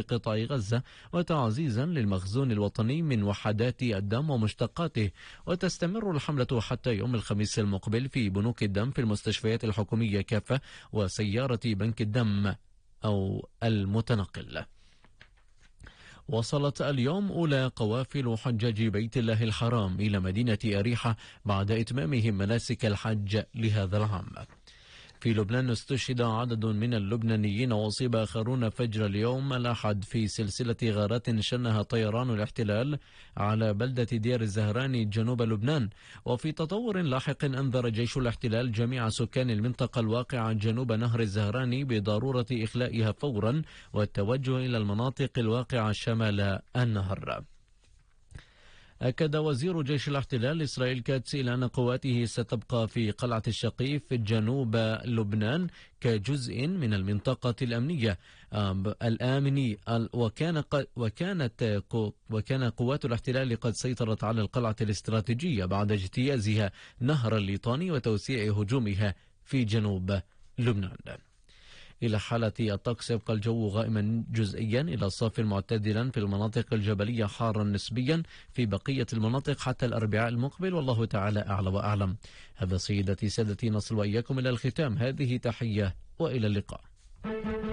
قطاع غزة وتعزيزا للمخزون الوطني من وحدات الدم ومشتقاته. وتستمر الحملة حتى يوم الخميس المقبل في بنوك الدم في المستشفيات الحكومية كافة وسيارة بنك الدم أو المتنقل. وصلت اليوم أولى قوافل حجاج بيت الله الحرام إلى مدينة أريحة بعد إتمامهم مناسك الحج لهذا العام. في لبنان استشهد عدد من اللبنانيين وأصيب آخرون فجر اليوم الأحد في سلسلة غارات شنها طيران الاحتلال على بلدة دير الزهراني جنوب لبنان. وفي تطور لاحق أنذر جيش الاحتلال جميع سكان المنطقة الواقعة جنوب نهر الزهراني بضرورة إخلائها فورا والتوجه إلى المناطق الواقعة شمال النهر. أكد وزير جيش الاحتلال إسرائيل كاتس إلى أن قواته ستبقى في قلعة الشقيف جنوب لبنان كجزء من المنطقة الأمنية الآمني. وكان قوات الاحتلال قد سيطرت على القلعة الاستراتيجية بعد اجتيازها نهر الليطاني وتوسيع هجومها في جنوب لبنان. إلى حالة الطقس، يبقى الجو غائما جزئيا إلى الصافي معتدلا في المناطق الجبلية، حارا نسبيا في بقية المناطق حتى الأربعاء المقبل، والله تعالى أعلى وأعلم. هذا سيدتي سادتي نصل وإياكم إلى الختام. هذه تحية وإلى اللقاء.